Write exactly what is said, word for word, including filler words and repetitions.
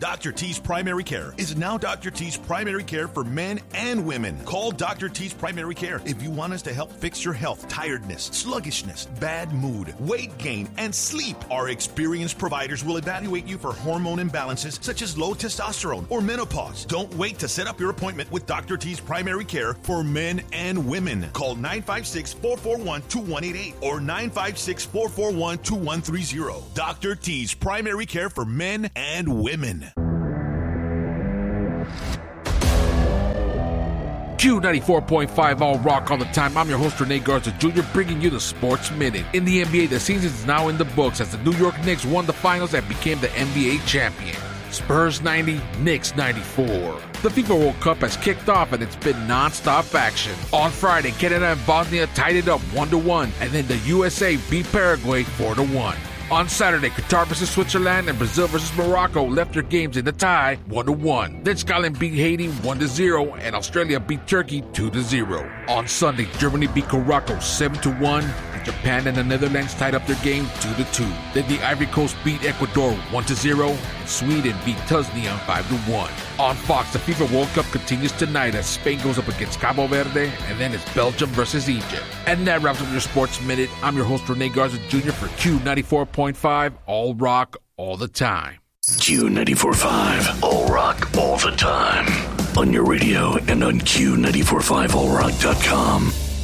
Doctor T's Primary Care is now Doctor T's Primary Care for men and women. Call Doctor T's Primary Care if you want us to help fix your health, tiredness, sluggishness, bad mood, weight gain, and sleep. Our experienced providers will evaluate you for hormone imbalances such as low testosterone or menopause. Don't wait to set up your appointment with Doctor T's Primary Care for men and women. Call nine five six, four four one, two one eight eight or nine five six, four four one, two one three zero. Doctor T's Primary Care for men and women. Q ninety-four point five All Rock all the time. I'm your host, Rene Garza Junior, bringing you the Sports Minute. In the N B A, the season is now in the books as the New York Knicks won the finals and became the N B A champion. Spurs ninety, Knicks ninety-four. The FIFA World Cup has kicked off and it's been non-stop action. On Friday, Canada and Bosnia tied it up one to one, and then the U S A beat Paraguay four to one. On Saturday, Qatar versus Switzerland and Brazil versus Morocco left their games in a tie one to one. Then Scotland beat Haiti one to zero and Australia beat Turkey two to zero. On Sunday, Germany beat Morocco seven to one and Japan and the Netherlands tied up their game two to two. Then the Ivory Coast beat Ecuador one to zero and Sweden beat Tunisia five to one. On Fox, the FIFA World Cup continues tonight as Spain goes up against Cabo Verde, and then it's Belgium versus Egypt. And that wraps up your Sports Minute. I'm your host, Rene Garza Junior for Q ninety-four point five, All Rock, All the Time. Q ninety-four point five, All Rock, All the Time. On your radio and on Q nine four five all rock dot com.